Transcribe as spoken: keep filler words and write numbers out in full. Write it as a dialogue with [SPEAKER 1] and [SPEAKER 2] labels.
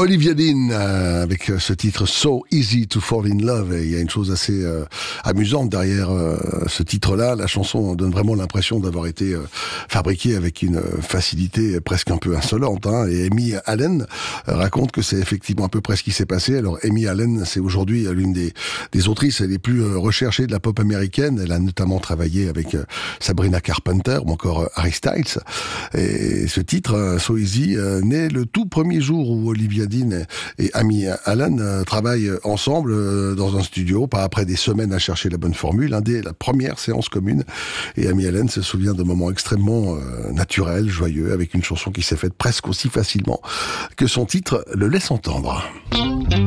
[SPEAKER 1] Olivia Dean euh, avec ce titre So Easy to Fall in Love, et il y a une chose assez euh, amusante derrière euh, ce titre-là. La chanson donne vraiment l'impression d'avoir été euh, fabriquée avec une facilité presque un peu insolente, hein. Et Amy Allen euh, raconte que c'est effectivement à peu près ce qui s'est passé. Alors Amy Allen, c'est aujourd'hui l'une des, des autrices les plus recherchées de la pop américaine. Elle a notamment travaillé avec euh, Sabrina Carpenter ou encore euh, Harry Styles. Et ce titre, euh, So Easy, euh, naît le tout premier jour où Olivia Dean et Amy Allen euh, travaillent ensemble euh, dans un studio, pas après des semaines à chercher la bonne formule, hein, dès la première séance commune. Et Amy Allen se souvient de moments extrêmement euh, naturels, joyeux, avec une chanson qui s'est faite presque aussi facilement que son titre le laisse entendre.